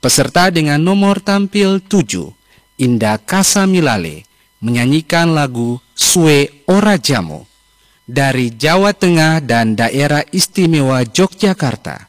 Peserta dengan nomor tampil 7, Indah Kasamilale, menyanyikan lagu Suwe Ora Jamo dari Jawa Tengah dan Daerah Istimewa Yogyakarta.